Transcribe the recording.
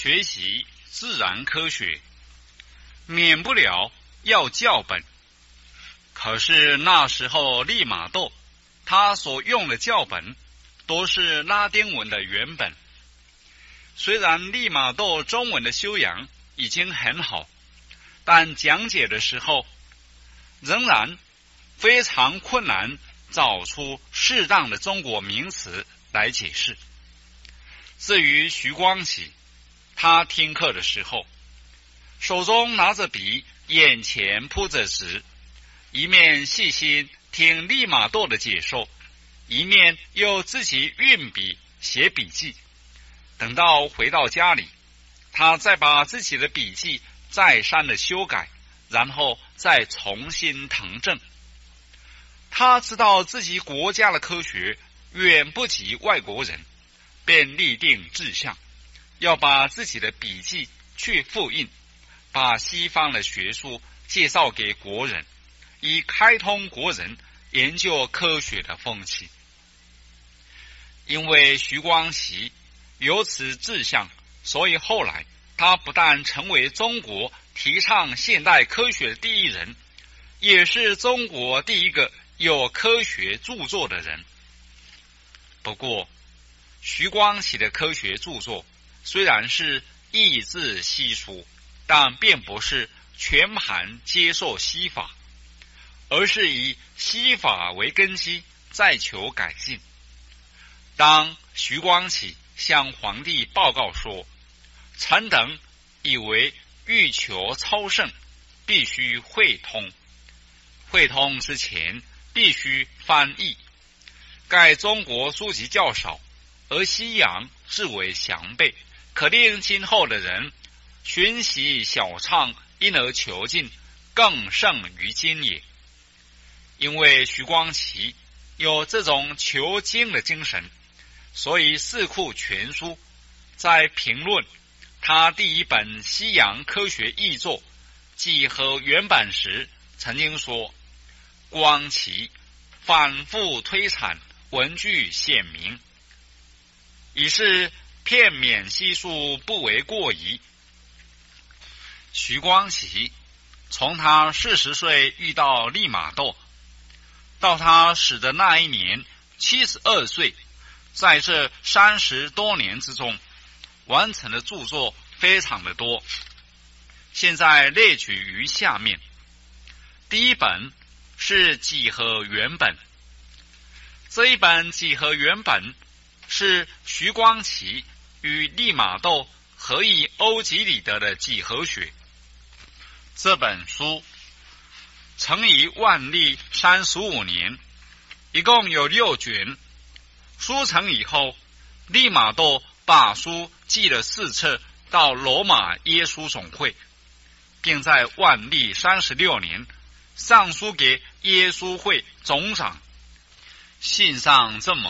学习自然科学，免不了要校本。可是那时候利玛窦他所用的校本都是拉丁文的原本。虽然利玛窦中文的修养已经很好，但讲解的时候仍然非常困难找出适当的中国名词来解释。至于徐光启，他听课的时候手中拿着笔，眼前铺着纸，一面细心听利玛窦的解说，一面又自己运笔写笔记。等到回到家里，他再把自己的笔记再三的修改，然后再重新誊正。他知道自己国家的科学远不及外国人，便立定志向，要把自己的笔记去复印，把西方的学术介绍给国人，以开通国人研究科学的风气。因为徐光启有此志向，所以后来他不但成为中国提倡现代科学的第一人，也是中国第一个有科学著作的人。不过徐光启的科学著作虽然是意志稀疏，但并不是全盘接受西法，而是以西法为根基，再求改进。当徐光启向皇帝报告说，臣等以为欲求超胜，必须会通，会通之前必须翻译。盖中国书籍较少，而西洋至为详备，可令今后的人寻习小畅，因而求进，更胜于今也。因为徐光启有这种求精的精神，所以《四库全书》在评论他第一本西洋科学译作《几何原版》时曾经说，光启反复推阐，文句显明，已是片面悉数，不为过矣。徐光启从他40岁遇到利玛窦，到他死的那一年72岁，在这30多年之中，完成的著作非常的多，现在列举于下面。第一本是几何原本，这一本几何原本是徐光启与利玛窦合译欧几里得的几何学。这本书成于万历35年，一共有6卷。书成以后，利玛窦把书寄了4册到罗马耶稣总会，并在万历36年上书给耶稣会总长。信上这么